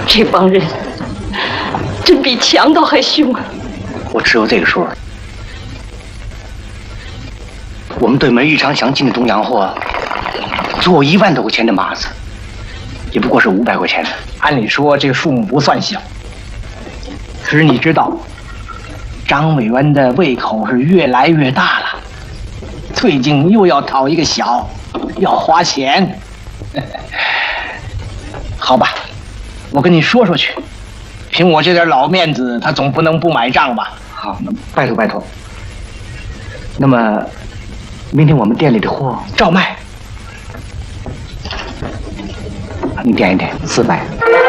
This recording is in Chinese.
这帮人真比强盗还凶啊！ 我只有这个数。我们对门日常想进的东洋货，做1万多块钱的码子，也不过是500块钱的。 按理说这个数目不算小，可是你知道，张委员的胃口是越来越大了，最近又要讨一个小，要花钱。好吧，我跟你说说去，凭我这点老面子，他总不能不买账吧？ 好，那拜托拜托。那么，明天我们店里的货照卖。 你点一点，400。